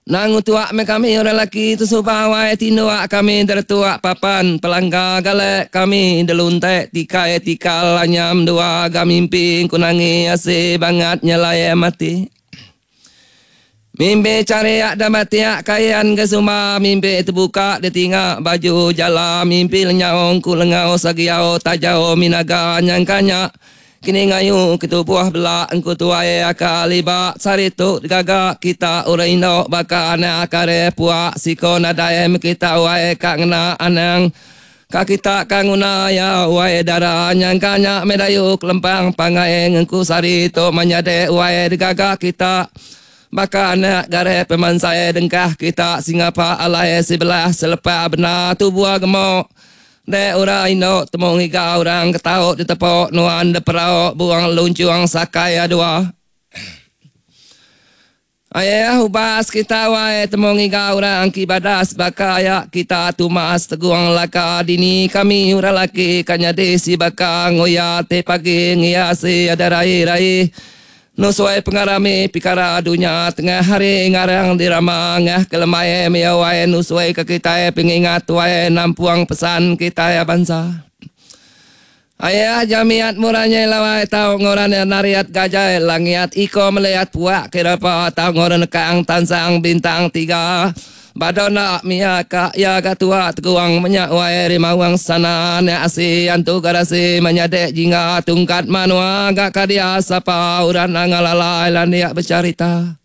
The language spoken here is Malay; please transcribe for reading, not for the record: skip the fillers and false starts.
Nang tuak me kami orang laki tu subawai tinuak kami dertuak papan pelangga galek kami deluntek tikai tikal anyam dua gamimpi kunangi ase bangat nyalai mati. Mimpi cariak dan matiak kayan ke sumba mimpi terbuka dia tinggal baju jala mimpi lenyaong ku lengau sagiau tajau minaga nyangkanya kini ngayu kitu buah belak engku tuai akaliba saritu gagak kita orang Indo baka ana akare puak siko nadaem kita wae kak ngena anang kak kita kanguna ya wae darah nyangkanya medayuk lempang pangaeng engku saritu manyade wae gagak kita baka anak gare pemansai dengkah kita singapa alai sebelah selepas benar tu buah gemuk de ora Indo temung iga orang ketau di tepok nuan de perau buang luncuang sakai dua. Ayah ubas kita wae temung iga orang kibadas baka ayak kita tumas teguang laka dini kami ura laki kanya desi baka ngoya te pagi ngiasi ada rai-rai nusuai pengarami pikara dunia tengah hari ngarang dirama ngah kelemai miawai nusuai ke kita pengingat wae nampuang pesan kita ya bangsa. Ayah jamiat muranya lawai tau ngoran nariat gajah langiat iko melihat puak kirapa tau ngoran kaang tansang bintang 3 badona miaka ya gatua teguang menyak wae rimawang sana ne asi antu garasi menyadek jingga tungkat manua gak kadia sapa uran ngalalai lan dia bercarita.